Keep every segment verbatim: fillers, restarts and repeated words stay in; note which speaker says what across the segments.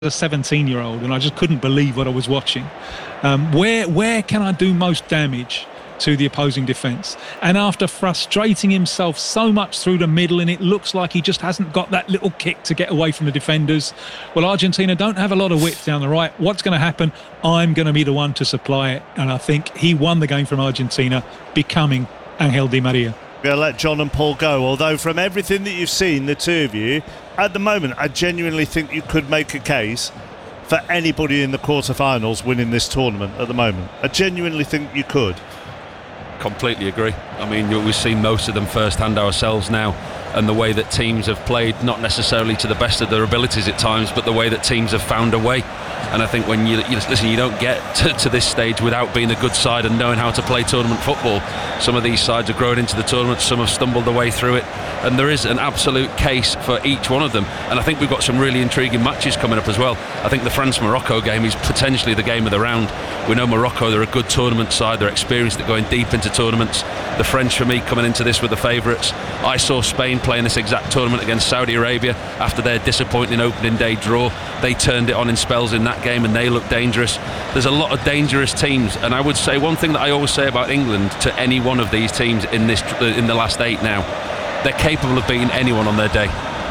Speaker 1: a seventeen-year-old, and I just couldn't believe what I was watching. Um, where where can I do most damage to the opposing defence? And after frustrating himself so much through the middle, and it looks like he just hasn't got that little kick to get away from the defenders, well, Argentina don't have a lot of width down the right. What's going to happen? I'm going to be the one to supply it, and I think he won the game from Argentina, becoming Angel Di Maria.
Speaker 2: I'm going to let John and Paul go, although from everything that you've seen, the two of you, at the moment, I genuinely think you could make a case for anybody in the quarterfinals winning this tournament at the moment. I genuinely think you could.
Speaker 3: Completely agree. I mean, we've seen most of them firsthand ourselves now, and the way that teams have played, not necessarily to the best of their abilities at times, but the way that teams have found a way. And I think when you, you listen, you don't get to, to this stage without being a good side and knowing how to play tournament football. Some of these sides have grown into the tournament, some have stumbled their way through it, and there is an absolute case for each one of them. And I think we've got some really intriguing matches coming up as well. I think the France-Morocco game is potentially the game of the round. We know Morocco, they're a good tournament side, they're experienced at going deep into tournaments. The French, for me, coming into this with the favourites. I saw Spain playing this exact tournament against Saudi Arabia after their disappointing opening day draw. They turned it on in spells in that game and they looked dangerous. There's a lot of dangerous teams, and I would say one thing that I always say about England to any one of these teams in this in the last eight now, they're capable of beating anyone on their day.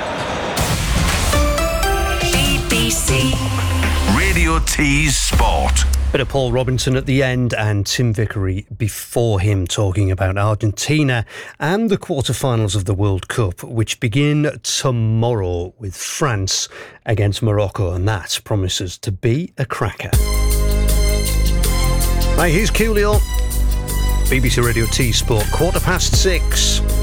Speaker 4: B B C Radio T's Sport.
Speaker 5: Bit of Paul Robinson at the end and Tim Vickery before him talking about Argentina and the quarterfinals of the World Cup, which begin tomorrow with France against Morocco, and that promises to be a cracker. Right, here's Coolio. B B C Radio T Sport, quarter past six.